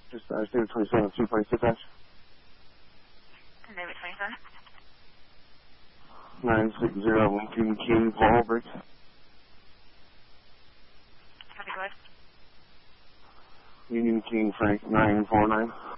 Dispatch David 27, 2.6 dispatch. David 27. 960 Lincoln King Paul Briggs. Copy, go ahead. Union King Frank 949.